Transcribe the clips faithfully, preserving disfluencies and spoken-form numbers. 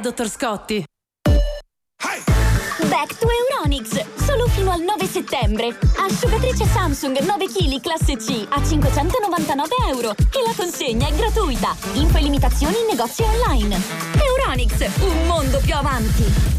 dottor Scotti. Back to Euronics, solo fino al nove settembre. Asciugatrice Samsung nove chili classe C a cinquecentonovantanove euro e la consegna è gratuita. Info e limitazioni in negozi online. Euronics, un mondo più avanti.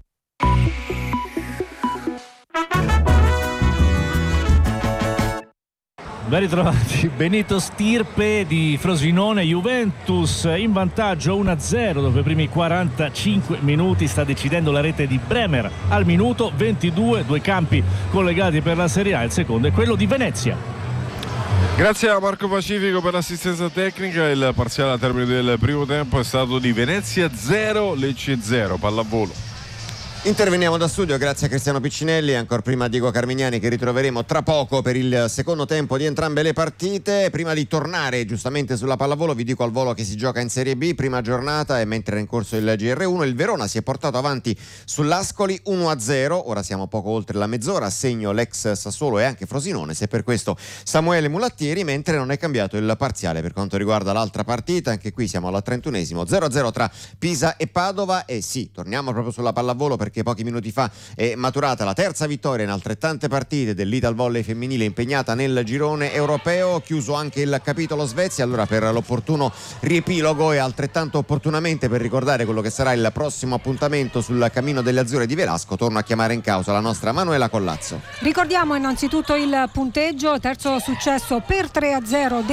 Ben ritrovati. Benito Stirpe di Frosinone. Juventus in vantaggio uno a zero dopo i primi quarantacinque minuti, sta decidendo la rete di Bremer al minuto ventidue. Due campi collegati per la Serie A, il secondo è quello di Venezia. Grazie a Marco Pacifico per l'assistenza tecnica. Il parziale a termine del primo tempo è stato di Venezia zero, Lecce zero. Pallavolo. Interveniamo da studio grazie a Cristiano Piccinelli e ancora prima a Diego Carmignani, che ritroveremo tra poco per il secondo tempo di entrambe le partite. Prima di tornare giustamente sulla pallavolo, vi dico al volo che si gioca in Serie B, prima giornata, e mentre era in corso il G R uno il Verona si è portato avanti sull'Ascoli uno a zero. Ora siamo poco oltre la mezz'ora, a segno l'ex Sassuolo e anche Frosinone, se per questo Samuele Mulattieri, mentre non è cambiato il parziale per quanto riguarda l'altra partita. Anche qui siamo alla trentunesimo, zero a zero tra Pisa e Padova. E sì, torniamo proprio sulla pallavolo perché pochi minuti fa è maturata la terza vittoria in altrettante partite dell'Ital Volley femminile impegnata nel girone europeo. Chiuso anche il capitolo Svezia, allora per l'opportuno riepilogo e altrettanto opportunamente per ricordare quello che sarà il prossimo appuntamento sul cammino delle azzurre di Velasco, torno a chiamare in causa la nostra Manuela Collazzo. Ricordiamo innanzitutto il punteggio: terzo successo per tre a zero